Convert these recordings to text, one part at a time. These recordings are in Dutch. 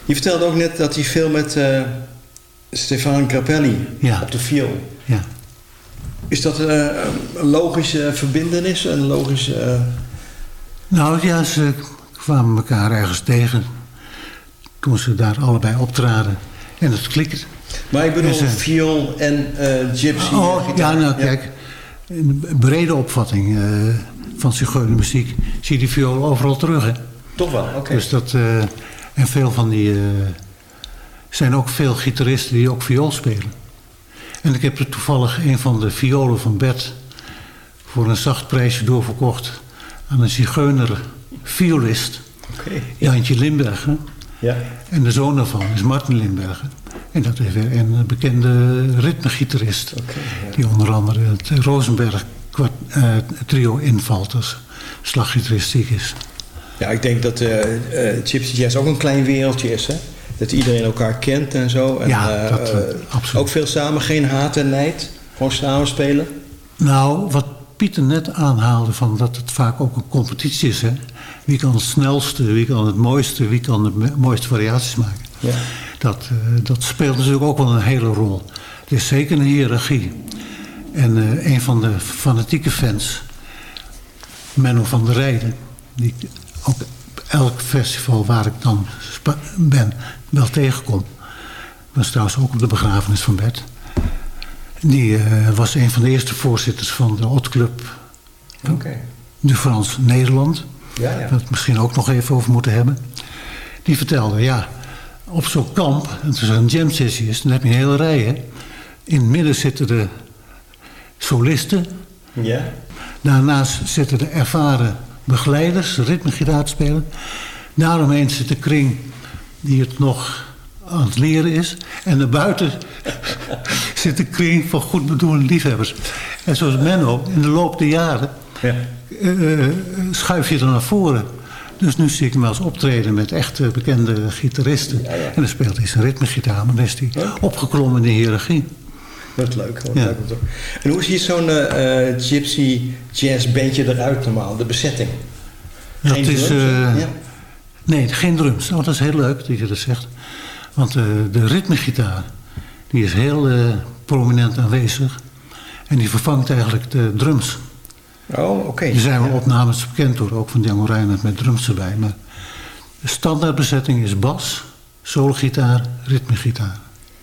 Je vertelde ook net dat hij veel met Stefano Grappelli op de viool. Ja. Is dat een logische verbintenis? Een logische... Nou ja, ze kwamen elkaar ergens tegen toen ze daar allebei optraden. En dat klikte. Maar ik bedoel viool en gypsy. Ja, nou kijk, een brede opvatting van zigeunermuziek zie je die viool overal terug. Hè? Toch wel, oké. Dus dat, en veel van die... zijn ook veel gitaristen die ook viool spelen. En ik heb er toevallig een van de violen van Bert voor een zacht prijsje doorverkocht aan een zigeuner violist, Jantje Limberger. Ja. En de zoon daarvan is Martin Limberger. En dat is weer een bekende ritmegitarist. Die onder andere het Rosenberg trio invalt als slaggitarist is. Ja, ik denk dat Gypsy Jazz ook een klein wereldje is, hè? Dat iedereen elkaar kent en zo. En, ja, dat absoluut. Ook veel samen, geen haat en nijd. Gewoon samen spelen. Nou, wat Pieter net aanhaalde, van dat het vaak ook een competitie is. Hè? Wie kan het snelste, wie kan het mooiste, wie kan de mooiste variaties maken. Ja. Dat speelt natuurlijk ook wel een hele rol. Het is zeker een hiërarchie. En een van de fanatieke fans, Menno van der Rijden, die ook elk festival waar ik dan ben wel tegenkom. Was trouwens ook op de begrafenis van Bert. Die was een van de eerste voorzitters van de Hot Club de Frans Nederland. Ja. Waar we het misschien ook nog even over moeten hebben. Die vertelde, ja, op zo'n kamp, het is een jam sessie is, dan heb je een hele rij. Hè? In het midden zitten de solisten. Ja. Daarnaast zitten de ervaren begeleiders, ritmegitaar spelen. Daaromheen zit de kring die het nog aan het leren is. En daarbuiten zit de kring van goed bedoelde liefhebbers. En zoals Menno, in de loop der jaren schuif je er naar voren. Dus nu zie ik hem wel eens optreden met echte bekende gitaristen. Ja. En dan speelt hij zijn ritmegitaar, maar dan is hij opgeklommen in de hiërarchie. Dat is leuk. Leuk. En hoe ziet zo'n gypsy jazz bandje eruit normaal? De bezetting? Geen drums? Nee, geen drums. Oh, dat is heel leuk dat je dat zegt. Want de ritmegitaar die is heel prominent aanwezig. En die vervangt eigenlijk de drums. Oh, oké. Er zijn wel opnames bekend door, ook van Django Reinhardt met drums erbij. Maar de standaardbezetting is bas, sologitaar, ritmegitaar.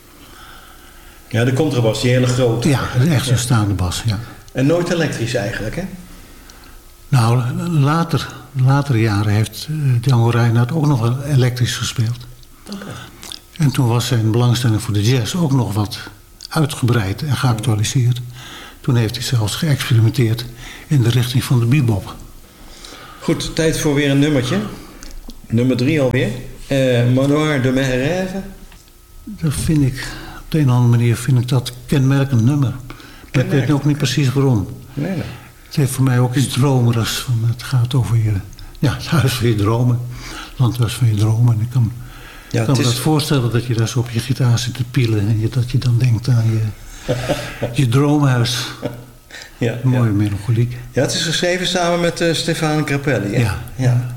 Ja, de contrabas, die hele grote. Ja, echt een staande bas, ja. En nooit elektrisch eigenlijk, hè? Nou, latere jaren heeft Django Reinhardt ook nog wel elektrisch gespeeld. Okay. En toen was zijn belangstelling voor de jazz ook nog wat uitgebreid en geactualiseerd. Toen heeft hij zelfs geëxperimenteerd in de richting van de bebop. Goed, tijd voor weer een nummertje. Nummer 3 alweer. Manoir de mes rêves. Dat vind ik, op de een of andere manier vind ik dat kenmerkend nummer. Maar ik weet ook niet precies waarom. Nee. Het heeft voor mij ook iets dromerigs. Van het gaat over het huis van je dromen. Landhuis van je dromen. En ik kan me dat voorstellen dat je daar zo op je gitaar zit te pielen. En dat je dan denkt aan je droomhuis. Ja, mooie melancholiek. Ja, het is geschreven samen met Stefano Grappelli. Hè? Ja.